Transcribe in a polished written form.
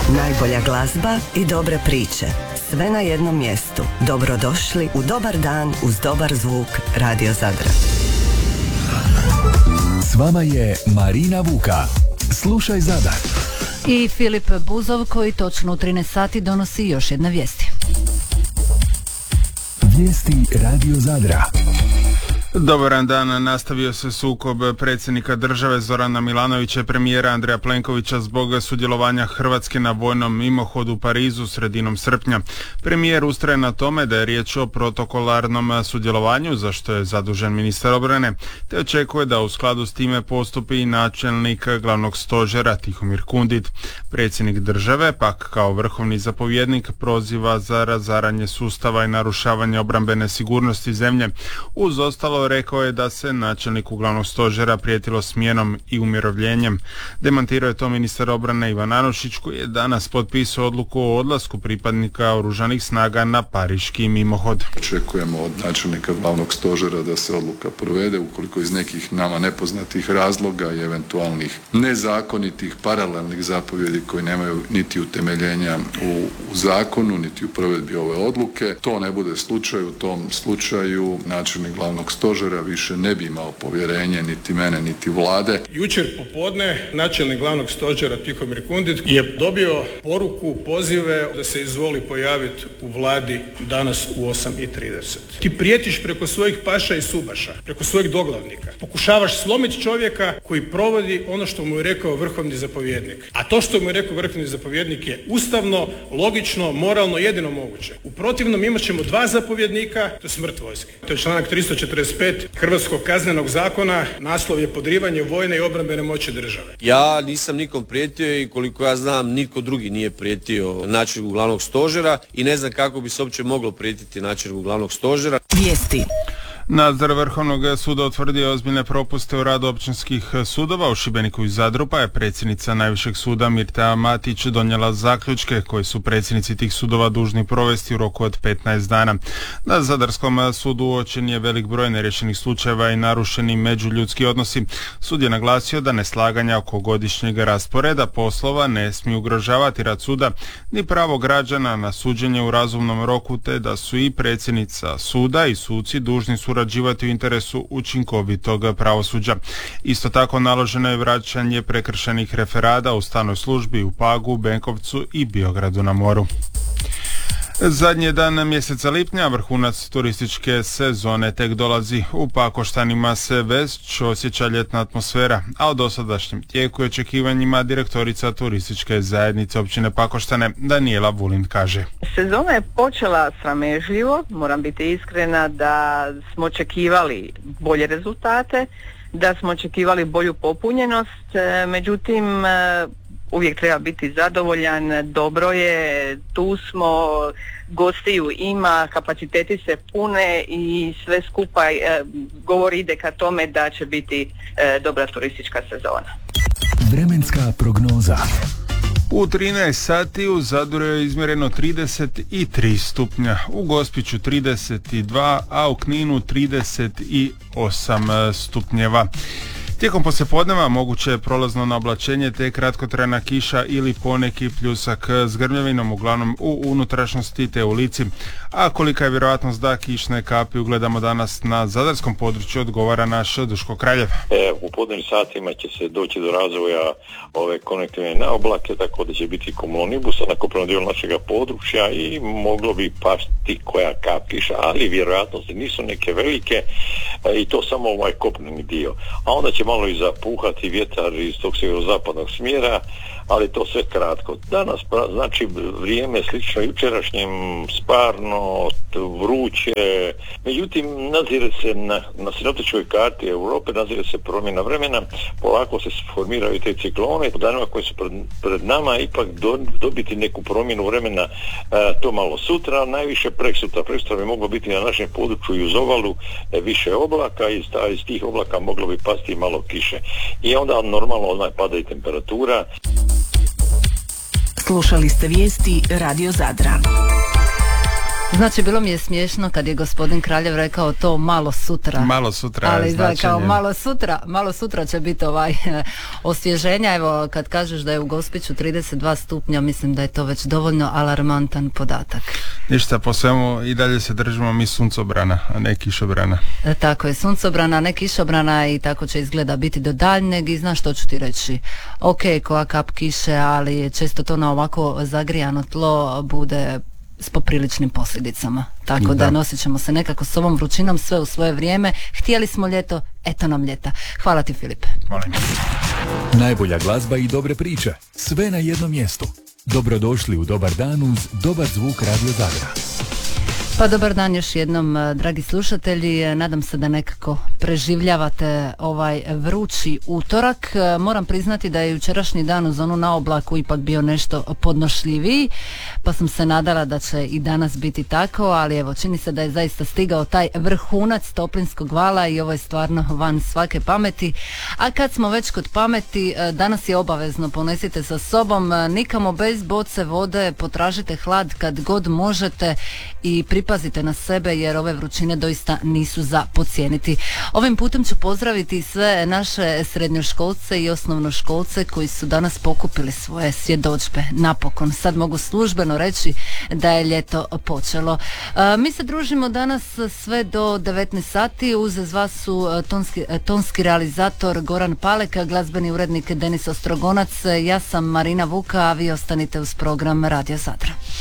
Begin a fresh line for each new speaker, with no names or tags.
Najbolja glazba i dobre priče. Sve na jednom mjestu. Dobrodošli u dobar dan uz dobar zvuk Radio Zadra.
S vama je Marina Vuka. Slušaj Zadar.
I Filip Buzov koji točno u 13 sati donosi još jedne vijesti.
Vijesti Radio Zadra.
Dobar dan, nastavio se sukob predsjednika države Zorana Milanovića i premijera Andreja Plenkovića zbog sudjelovanja Hrvatske na vojnom mimohodu u Parizu sredinom srpnja. Premijer ustraje na tome da je riječ o protokolarnom sudjelovanju, za što je zadužen ministar obrane, te očekuje da u skladu s time postupi i načelnik glavnog stožera Tihomir Kundit. Predsjednik države, pak kao vrhovni zapovjednik, proziva za razaranje sustava i narušavanje obrambene sigurnosti zemlje. Uz ostalo rekao je da se načelniku glavnog stožera prijetilo smjenom i umirovljenjem. Demantirao je to ministar obrane Ivan Anušić, koji je danas potpisao odluku o odlasku pripadnika oružanih snaga na pariški mimohod.
Očekujemo od načelnika glavnog stožera da se odluka provede ukoliko iz nekih nama nepoznatih razloga i eventualnih nezakonitih paralelnih zapovjedi koji nemaju niti utemeljenja u zakonu, niti u provedbi ove odluke. To ne bude slučaj, u tom slučaju načelnik glavnog stožera više ne bi imao povjerenje niti mene niti vlade.
Jučer popodne načelnik glavnog stožera Tihomir Kundit je dobio poruku, pozive da se izvoli pojaviti u vladi danas u 8:30. Ti prijetiš preko svojih paša i subaša, preko svojih doglavnika. Pokušavaš slomiti čovjeka koji provodi ono što mu je rekao vrhovni zapovjednik. A to što mu je rekao vrhovni zapovjednik je ustavno, logično, moralno, jedino moguće. U protivnom imat ćemo dva zapovjednika, to je smrt vojske. To je članak 345 Hrvatskog kaznenog zakona, naslov je podrivanje vojne i obrambene moći države.
Ja nisam nikom prijetio i koliko ja znam nitko drugi nije prijetio načelniku glavnog stožera i ne znam kako bi se uopće moglo prijetiti načelniku glavnog stožera.
Vijesti.
Nadzor Vrhovnog suda utvrdio ozbiljne propuste u radu općinskih sudova u Šibeniku i Zadru, pa je predsjednica Najvišeg suda Mirta Matić donijela zaključke koje su predsjednici tih sudova dužni provesti u roku od 15 dana. Na Zadarskom sudu uočen je velik broj neriješenih slučajeva i narušeni međuljudski odnosi. Sud je naglasio da neslaganja oko godišnjeg rasporeda poslova ne smiju ugrožavati rad suda ni pravo građana na suđenje u razumnom roku, te da su i predsjednica suda i suci dužni surađivati u interesu učinkovitog pravosuđa. Isto tako naloženo je vraćanje prekršenih referada u stalnoj službi u Pagu, Benkovcu i Biogradu na moru. Zadnji dan mjeseca lipnja, vrhunac turističke sezone tek dolazi. U Pakoštanima se već osjeća ljetna atmosfera, a o dosadašnjem tijeku i očekivanjima direktorica turističke zajednice općine Pakoštane Danijela Vulin kaže.
Sezona je počela sramežljivo, moram biti iskrena da smo očekivali bolje rezultate, da smo očekivali bolju popunjenost, međutim uvijek treba biti zadovoljan, dobro je, tu smo, gostiju ima, kapaciteti se pune i sve skupa govori ide ka tome da će biti dobra turistička sezona.
Vremenska prognoza.
U 13 sati u Zadru je izmjereno 33 stupnja, u Gospiću 32, a u Kninu 38 stupnjeva. Tijekom poslijepodneva moguće je prolazno naoblačenje te kratkotrajna kiša ili poneki pljusak s grmljavinom, uglavnom u unutrašnjosti te u lici. A kolika je vjerojatnost da kišne kapi ugledamo danas na zadarskom području, odgovara naš Duško Kraljev.
U podnevnim satima će se doći do razvoja ove konektivne naoblake, tako da će biti kumulonibusa na kopnenom dijelu našega područja i moglo bi pasti koja kap kiša, ali vjerojatnosti nisu neke velike i to samo ovaj kopneni dio. A onda će malo i zapuhati vjetar iz tog sjeverozapadnog smjera, ali to sve kratko. Danas znači vrijeme slično jučerašnjem, sparno, vruće, međutim nazire se na sinoptičkoj karti Europe, nazire se promjena vremena, polako se formiraju te ciklone, u danima koji su pred nama ipak dobiti neku promjenu vremena, to malo sutra, najviše preksutra bi moglo biti na našem području i uz obalu više oblaka i iz tih oblaka moglo bi pasti malo kiše. I onda normalno odmah pada i temperatura.
Slušali ste vijesti Radio Zadra.
Znači, bilo mi je smiješno kad je gospodin Kraljev rekao to malo sutra.
Malo sutra,
ali
značenje.
Kao malo sutra će biti osvježenja. Evo, kad kažeš da je u Gospiću 32 stupnja, mislim da je to već dovoljno alarmantan podatak.
Ništa, po svemu i dalje se držimo mi suncobrana, a ne kišobrana.
Tako je, suncobrana, a ne kišobrana, i tako će izgleda biti do daljnjeg. I znaš što ću ti reći? Ok, koja kap kiše, ali često to na ovako zagrijano tlo bude s popriličnim posljedicama. Tako da nosit ćemo se nekako s ovom vrućinom sve u svoje vrijeme. Htjeli smo ljeto, eto nam ljeta. Hvala ti, Filipe.
Molim.
Najbolja glazba i dobre priče. Sve na jednom mjestu. Dobrodošli u Dobar dan uz Dobar zvuk Radio Zadra.
Pa dobar dan još jednom, dragi slušatelji. Nadam se da nekako preživljavate ovaj vrući utorak. Moram priznati da je jučerašnji dan uz onu na oblaku ipak bio nešto podnošljiviji, pa sam se nadala da će i danas biti tako, ali evo, čini se da je zaista stigao taj vrhunac toplinskog vala i ovo je stvarno van svake pameti. A kad smo već kod pameti, danas je obavezno ponesite sa sobom, nikamo bez boce vode, potražite hlad kad god možete i pripazite na sebe jer ove vrućine doista nisu za podcijeniti. Ovim putem ću pozdraviti sve naše srednjoškolce i osnovnoškolce koji su danas pokupili svoje svjedodžbe. Napokon, sad mogu službeno reći da je ljeto počelo. Mi se družimo danas sve do 19 sati. Uz vas su tonski realizator Goran Palek, glazbeni urednik Denis Ostrogonac. Ja sam Marina Vuka, a vi ostanite uz program Radio Zadra.